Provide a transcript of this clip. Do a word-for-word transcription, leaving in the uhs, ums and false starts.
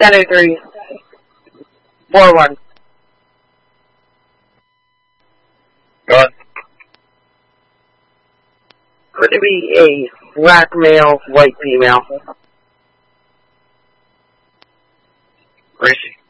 ten oh three. four one. Go on. Could it be a black male, white female? Where is she?